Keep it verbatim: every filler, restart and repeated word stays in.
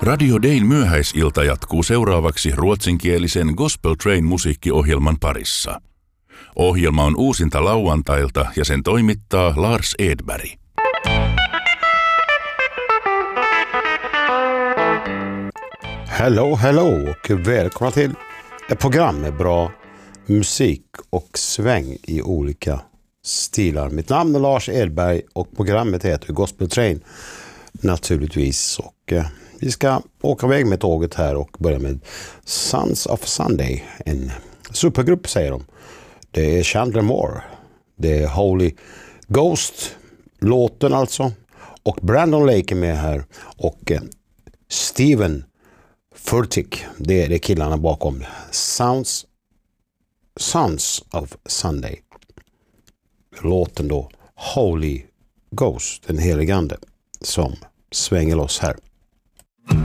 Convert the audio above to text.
Radio Dayn myöhäisilta jatkuu seuraavaksi ruotsinkielisen Gospel Train musiikkiohjelman parissa. Ohjelma on uusinta lauantailta ja sen toimittaa Lars Edberg. Hello, hello och välkomna till ett program med bra musik och sväng i olika stilar. Mitt namn är Lars Edberg och programmet heter Gospel Train naturligtvis. Och eh, vi ska åka iväg med tåget här och börja med Sons of Sunday. En supergrupp säger de. Det är Chandler Moore. Det är Holy Ghost, låten alltså. Och Brandon Lake är med här. Och eh, Steven Furtick, det är det killarna bakom Sounds, Sons of Sunday. Låten då Holy Ghost, den heligande som svänger loss här.